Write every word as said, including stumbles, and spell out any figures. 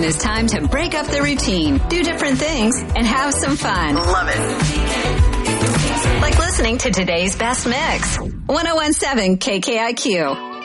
is time to break up the routine, do different things, and have some fun. Love it. Like listening to today's best mix. ten seventeen K K I Q.